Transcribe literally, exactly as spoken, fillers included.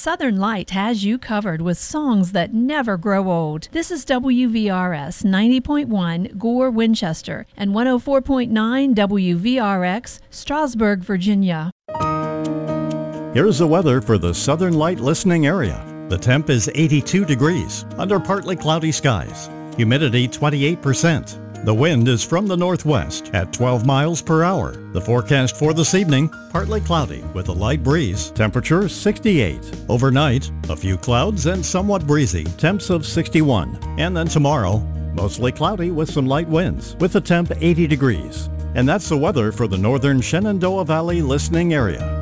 Southern Light has you covered with songs that never grow old. This is W V R S ninety point one Gore, Winchester, and one oh four point nine W V R X, Strasburg, Virginia. Here's the weather for the Southern Light listening area. The temp is eighty-two degrees, under partly cloudy skies. Humidity twenty-eight percent. The wind is from the northwest at twelve miles per hour. The forecast for this evening, partly cloudy with a light breeze. Temperature sixty-eight. Overnight, a few clouds and somewhat breezy. Temps of sixty-one. And then tomorrow, mostly cloudy with some light winds, with a temp eighty degrees. And that's the weather for the northern Shenandoah Valley listening area.